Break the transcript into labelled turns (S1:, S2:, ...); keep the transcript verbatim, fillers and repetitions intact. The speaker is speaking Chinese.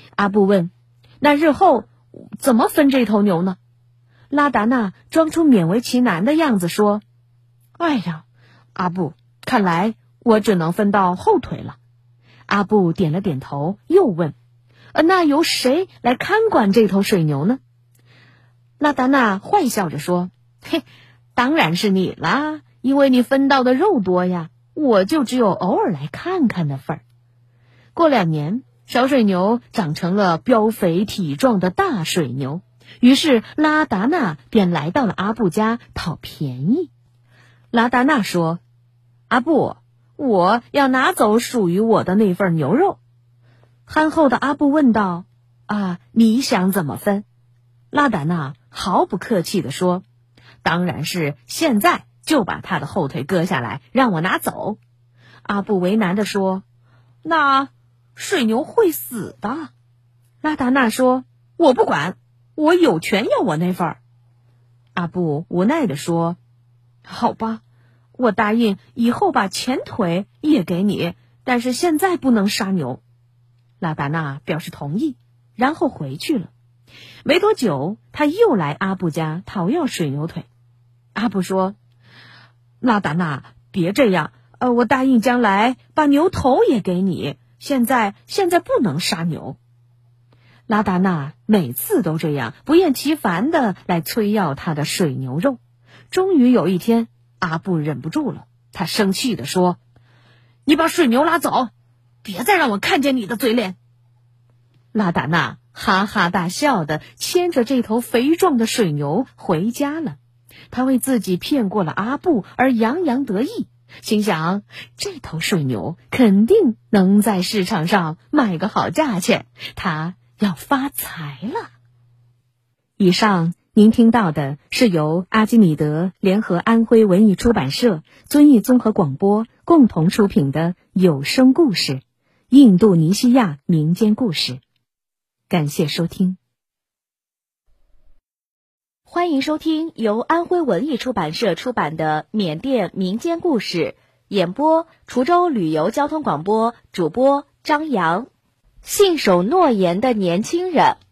S1: 阿布问：那日后怎么分这头牛呢？拉达纳装出勉为其难的样子说：哎呀，阿布，看来我只能分到后腿了。阿布点了点头，又问：呃，那由谁来看管这头水牛呢？拉达纳坏笑着说：嘿，当然是你啦，因为你分到的肉多呀，我就只有偶尔来看看的份儿。过两年，小水牛长成了膘肥体壮的大水牛，于是拉达纳便来到了阿布家讨便宜。拉达纳说：阿布，我要拿走属于我的那份牛肉。憨厚的阿布问道：啊，你想怎么分？拉达纳毫不客气地说：当然是现在就把他的后腿割下来，让我拿走。阿布为难地说：那水牛会死的。拉达纳说：我不管，我有权要我那份儿。阿布无奈地说：好吧，我答应以后把前腿也给你，但是现在不能杀牛。拉达纳表示同意，然后回去了。没多久，他又来阿布家讨要水牛腿。阿布说：拉达纳，别这样，呃，我答应将来把牛头也给你，现在现在不能杀牛。拉达纳每次都这样不厌其烦地来催要他的水牛肉。终于有一天，阿布忍不住了，他生气地说：你把水牛拉走，别再让我看见你的嘴脸。拉达纳哈哈大笑地牵着这头肥壮的水牛回家了。他为自己骗过了阿布而洋洋得意，心想这头水牛肯定能在市场上卖个好价钱，他要发财了。以上您听到的是由阿基米德联合安徽文艺出版社、遵义综合广播共同出品的有声故事《印度尼西亚民间故事》。感谢收听。
S2: 欢迎收听由安徽文艺出版社出版的缅甸民间故事，演播滁州旅游交通广播，主播张扬。信守诺言的年轻人。